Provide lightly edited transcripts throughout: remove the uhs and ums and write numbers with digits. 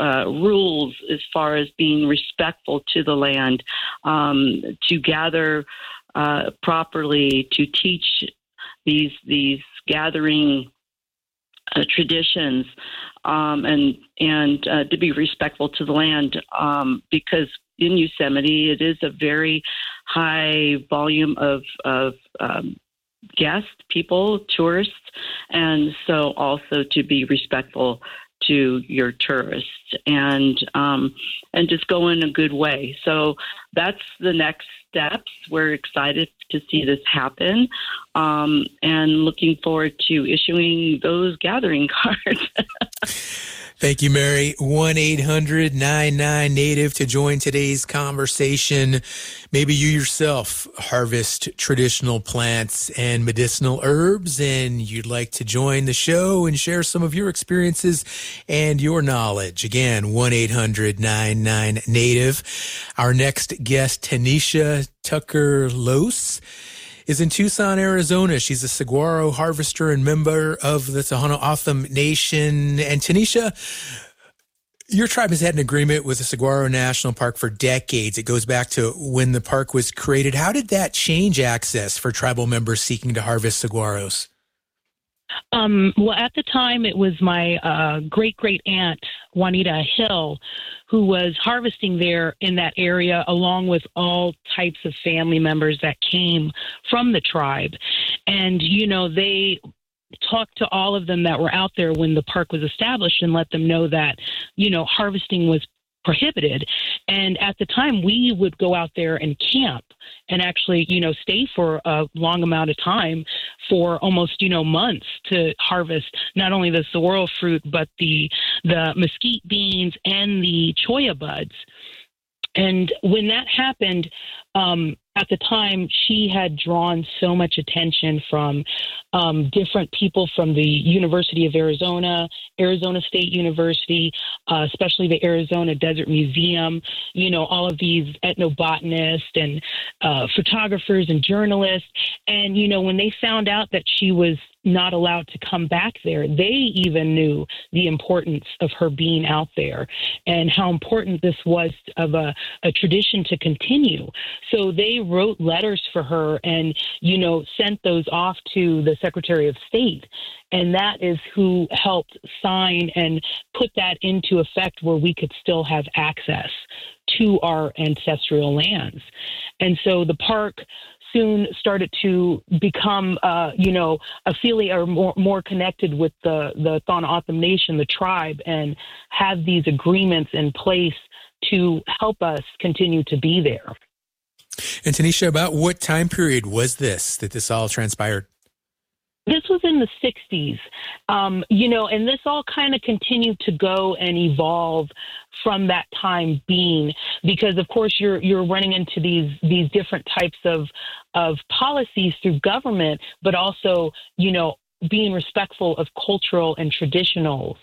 rules as far as being respectful to the land, to gather properly, to teach these gathering traditions, and to be respectful to the land, because in Yosemite it is a very high volume of guests, people, tourists, and so also to be respectful to your tourists and just go in a good way. So that's the next steps. We're excited to see this happen, and looking forward to issuing those gathering cards. Thank you, Mary. 1-800-99-NATIVE to join today's conversation. Maybe you yourself harvest traditional plants and medicinal herbs, and you'd like to join the show and share some of your experiences and your knowledge. Again, 1-800-99-NATIVE. Our next guest, Tanisha Tucker-Lose, is in Tucson, Arizona. She's a saguaro harvester and member of the Tohono O'odham Nation. And Tanisha, your tribe has had an agreement with the Saguaro National Park for decades. It goes back to when the park was created. How did that change access for tribal members seeking to harvest saguaros? Well, at the time, it was my great-great-aunt, Juanita Hill, who was harvesting there in that area, along with all types of family members that came from the tribe. And, you know, they talked to all of them that were out there when the park was established and let them know that, you know, harvesting was prohibited. And at the time, we would go out there and camp and actually, you know, stay for a long amount of time, for almost, you know, months, to harvest not only the saguaro fruit, but the mesquite beans and the cholla buds. And when that happened, at the time, she had drawn so much attention from different people from the University of Arizona, Arizona State University, especially the Arizona Desert Museum, you know, all of these ethnobotanists and photographers and journalists. And, you know, when they found out that she was not allowed to come back there, they even knew the importance of her being out there and how important this was of a tradition to continue. So they wrote letters for her and, you know, sent those off to the Secretary of State. And that is who helped sign and put that into effect where we could still have access to our ancestral lands. And so the park soon started to become, affiliate or more connected with the Tohono O'odham Nation, the tribe, and have these agreements in place to help us continue to be there. And Tanisha, about what time period was this that this all transpired? This was in the 60s, and this all kind of continued to go and evolve from that time being, because of course you're running into these different types of policies through government, but also, being respectful of cultural and traditionals,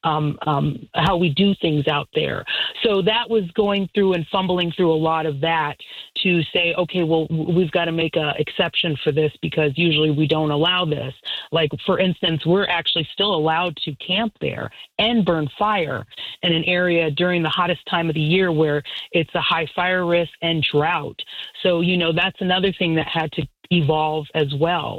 how we do things out there. So that was going through and fumbling through a lot of that to say, okay, well, we've got to make an exception for this because usually we don't allow this. Like, for instance, we're actually still allowed to camp there and burn fire in an area during the hottest time of the year where it's a high fire risk and drought. So, that's another thing that had to evolve as well.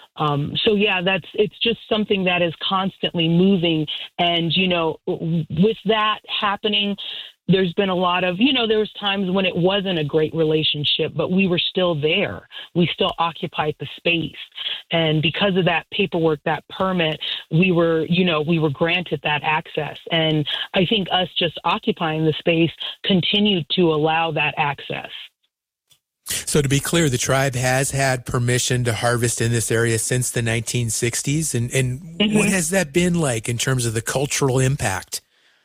It's just something that is constantly moving. And, with that happening, there's been a lot of, there was times when it wasn't a great relationship, but we were still there. We still occupied the space. And because of that paperwork, that permit, we were granted that access. And I think us just occupying the space continued to allow that access. So to be clear, the tribe has had permission to harvest in this area since the 1960s. And Mm-hmm. What has that been like in terms of the cultural impact?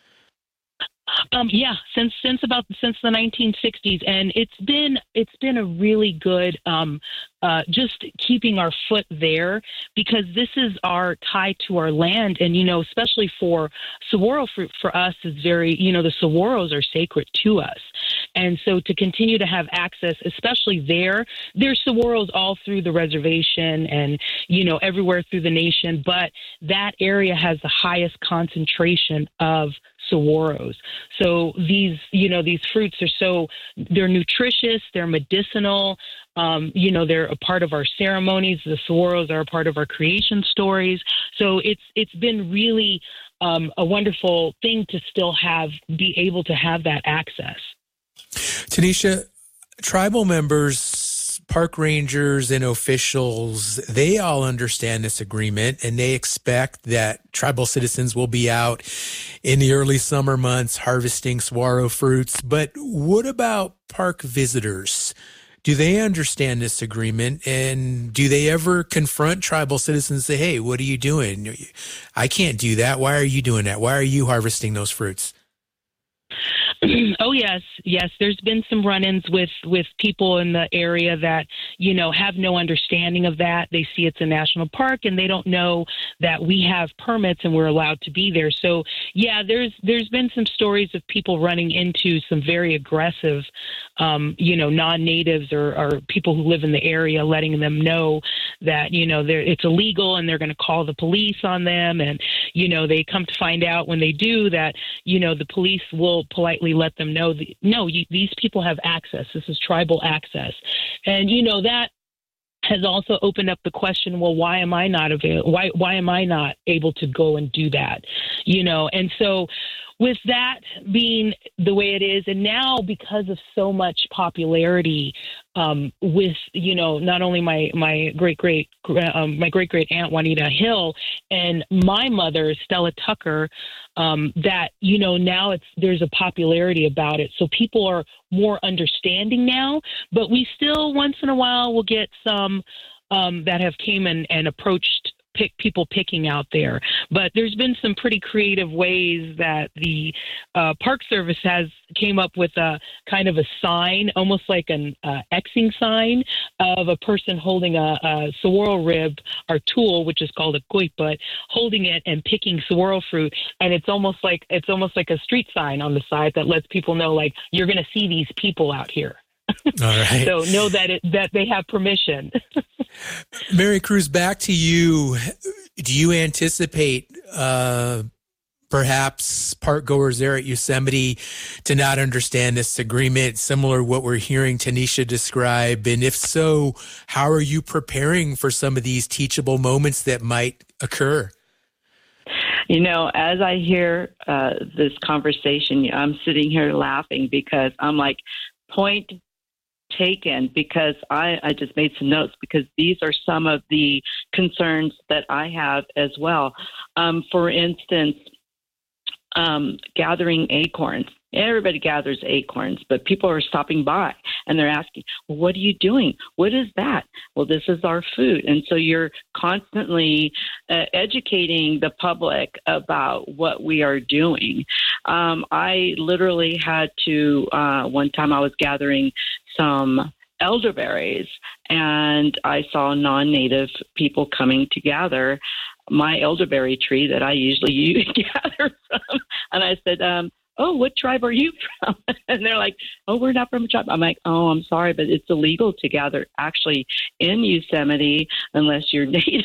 Since the 1960s, and it's been a really good just keeping our foot there, because this is our tie to our land, and especially for saguaro fruit for us is very, the saguaros are sacred to us, and so to continue to have access, especially there's saguaros all through the reservation and everywhere through the nation, but that area has the highest concentration of saguaros. So these fruits they're nutritious, they're medicinal. They're a part of our ceremonies. The saguaros are a part of our creation stories. So it's been really a wonderful thing to still be able to have that access. Tanisha, tribal members, park rangers, and officials, they all understand this agreement, and they expect that tribal citizens will be out in the early summer months harvesting saguaro fruits. But what about park visitors? Do they understand this agreement, and do they ever confront tribal citizens and say, hey, what are you doing? I can't do that. Why are you doing that? Why are you harvesting those fruits? Oh, yes. There's been some run-ins with people in the area that, have no understanding of that. They see it's a national park and they don't know that we have permits and we're allowed to be there. So, yeah, there's been some stories of people running into some very aggressive, non-natives or people who live in the area, letting them know that, it's illegal and they're going to call the police on them. And, they come to find out when they do that, the police will politely let them know that, no, these people have access. This is tribal access. And, that has also opened up the question, well, why am I not why am I not able to go and do that? And so with that being the way it is, and now because of so much popularity with, not only my great aunt Juanita Hill and my mother Stella Tucker, that now there's a popularity about it, so people are more understanding now. But we still once in a while will get some that have came and approached people picking out there. But there's been some pretty creative ways that the Park Service has came up with a kind of a sign, almost like an Xing sign of a person holding a saguaro rib or tool, which is called a kuiput, holding it and picking saguaro fruit. And it's almost like a street sign on the side that lets people know, like, you're going to see these people out here. All right. So know that they have permission. Mary Cruz, back to you. Do you anticipate perhaps park goers there at Yosemite to not understand this agreement, similar to what we're hearing Tanisha describe? And if so, how are you preparing for some of these teachable moments that might occur? As I hear this conversation, I'm sitting here laughing because I'm like, point taken, because I just made some notes because these are some of the concerns that I have as well. For instance, gathering acorns. Everybody gathers acorns, but people are stopping by and they're asking, well, what are you doing? What is that? Well, this is our food. And so you're constantly educating the public about what we are doing. I literally had to, one time I was gathering some elderberries and I saw non-native people coming to gather my elderberry tree that I usually gather from. And I said, oh, what tribe are you from? And they're like, oh, we're not from a tribe. I'm like, oh, I'm sorry, but it's illegal to gather actually in Yosemite unless you're native.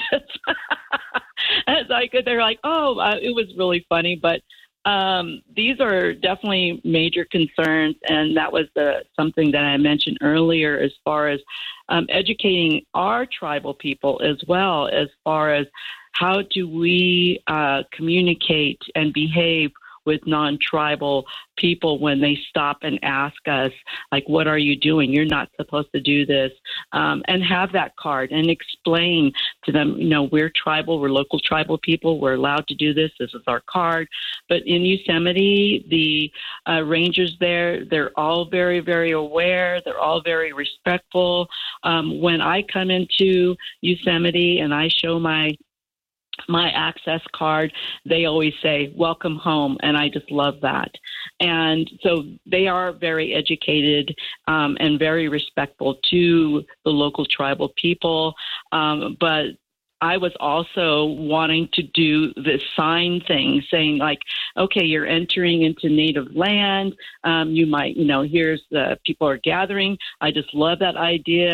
And so they're like, oh, it was really funny. But these are definitely major concerns. And that was something that I mentioned earlier as far as educating our tribal people as well, as far as how do we communicate and behave with non-tribal people when they stop and ask us, like, what are you doing? You're not supposed to do this. And have that card and explain to them, we're tribal, we're local tribal people, we're allowed to do this. This is our card. But in Yosemite, the rangers there, they're all very, very aware. They're all very respectful. When I come into Yosemite and I show my access card, they always say, welcome home. And I just love that. And so they are very educated and very respectful to the local tribal people. But I was also wanting to do this sign thing saying like, okay, you're entering into native land. You might, here's the people are gathering. I just love that idea.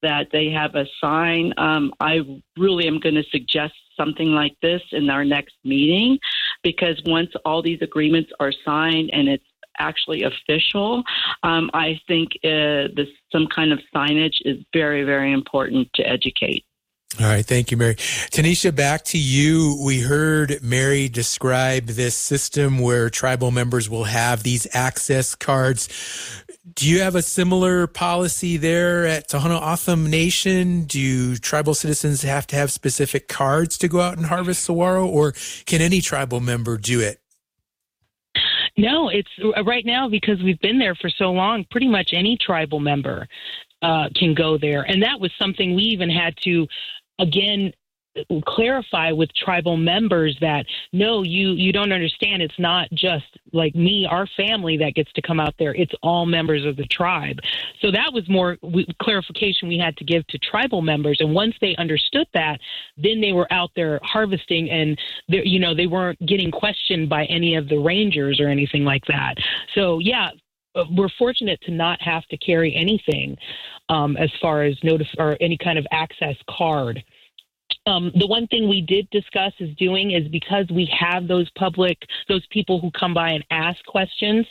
that they have a sign. I really am going to suggest something like this in our next meeting, because once all these agreements are signed and it's actually official, I think some kind of signage is very, very important to educate. All right. Thank you, Mary. Tanisha, back to you. We heard Mary describe this system where tribal members will have these access cards. Do you have a similar policy there at Tohono O'odham Nation? Do tribal citizens have to have specific cards to go out and harvest saguaro, or can any tribal member do it? No, it's right now, because we've been there for so long, pretty much any tribal member can go there. And that was something we even had to, again, clarify with tribal members that, no, you don't understand. It's not just like me, our family, that gets to come out there. It's all members of the tribe. So that was more clarification we had to give to tribal members. And once they understood that, then they were out there harvesting, and they weren't getting questioned by any of the rangers or anything like that. So yeah, we're fortunate to not have to carry anything as far as notice or any kind of access card. The one thing we did discuss is because we have those people who come by and ask questions,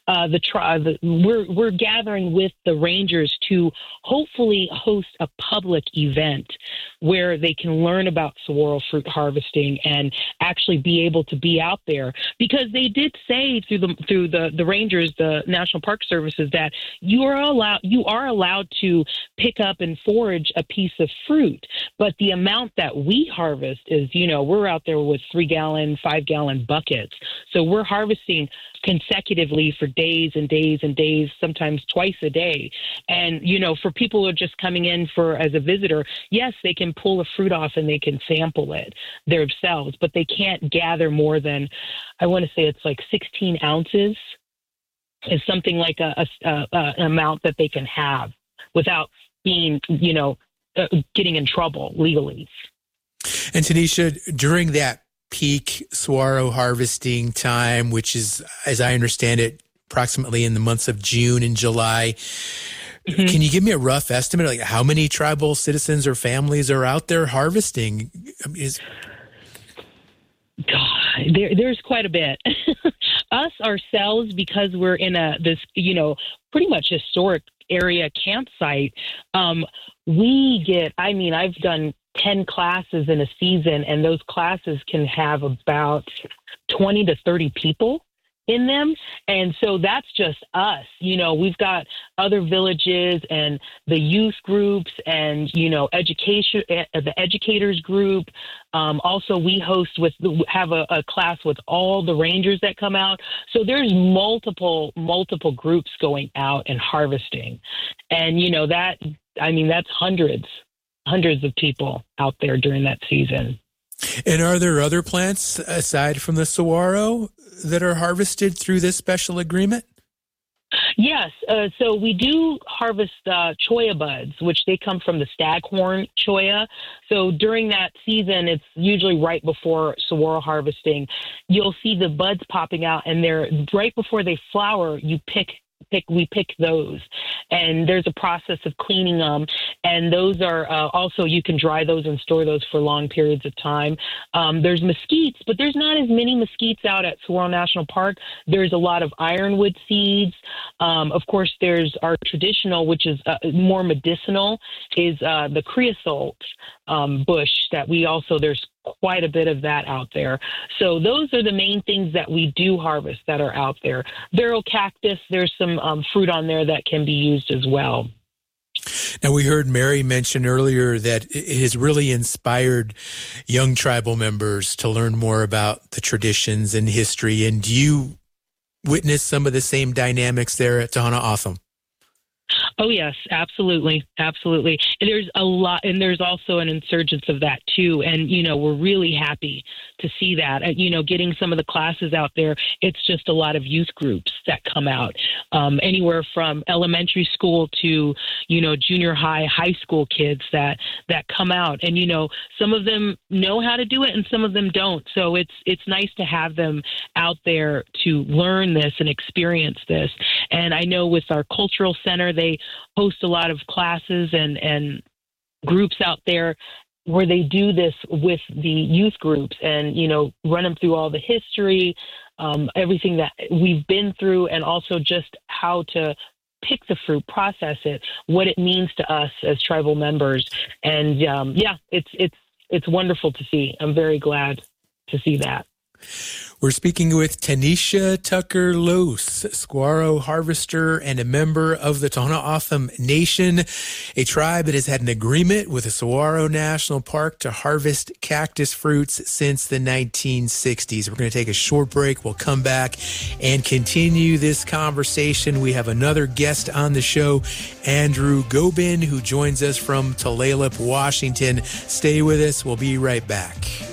we're gathering with the rangers to hopefully host a public event where they can learn about saguaro fruit harvesting and actually be able to be out there, because they did say through the rangers, the National Park Services, that you are allowed to pick up and forage a piece of fruit, but the amount that we harvest is, we're out there with 3-gallon, 5-gallon buckets. So we're harvesting consecutively for days and days and days, sometimes twice a day. And, for people who are just coming in as a visitor, yes, they can pull a fruit off and they can sample it themselves, but they can't gather more than, I want to say it's like 16 ounces is something like an amount that they can have without being, getting in trouble legally. And Tanisha, during that peak saguaro harvesting time, which is, as I understand it, approximately in the months of June and July, can you give me a rough estimate, like how many tribal citizens or families are out there harvesting? There's quite a bit. Us ourselves, because we're in this pretty much historic area campsite, I've done 10 classes in a season, and those classes can have about 20 to 30 people in them. And so that's just us. We've got other villages and the youth groups and, education, the educators group. Also, we have a class with all the rangers that come out. So there's multiple groups going out and harvesting. And, that's hundreds of people out there during that season. And are there other plants aside from the saguaro that are harvested through this special agreement? Yes. So we do harvest cholla buds, which they come from the staghorn cholla. So during that season, it's usually right before saguaro harvesting. You'll see the buds popping out, and they're right before they flower. We pick those, and there's a process of cleaning them, and those are also, you can dry those and store those for long periods of time. There's mesquites, but there's not as many mesquites out at Saguaro National Park. There's a lot of ironwood seeds. Of course, there's our traditional, which is more medicinal, is the creosote bush that there's quite a bit of that out there. So those are the main things that we do harvest that are out there. Beryl cactus, there's some fruit on there that can be used as well. Now, we heard Mary mention earlier that it has really inspired young tribal members to learn more about the traditions and history. And do you witness some of the same dynamics there at Tohono O'odham? Oh, yes, absolutely. Absolutely. And there's a lot, and there's also an insurgence of that too. And, we're really happy to see that. Getting some of the classes out there, it's just a lot of youth groups that come out, anywhere from elementary school to, junior high school kids that come out. And, some of them know how to do it and some of them don't. So it's nice to have them out there to learn this and experience this. And I know with our cultural center, they host a lot of classes and groups out there where they do this with the youth groups and, run them through all the history, everything that we've been through, and also just how to pick the fruit, process it, what it means to us as tribal members. And it's wonderful to see. I'm very glad to see that. We're speaking with Tanisha Tucker Lose, saguaro harvester and a member of the Tohono O'odham Nation, a tribe that has had an agreement with the Saguaro National Park to harvest cactus fruits since the 1960s. We're going to take a short break. We'll come back and continue this conversation. We have another guest on the show, Andrew Gobin, who joins us from Tulalip, Washington. Stay with us. We'll be right back.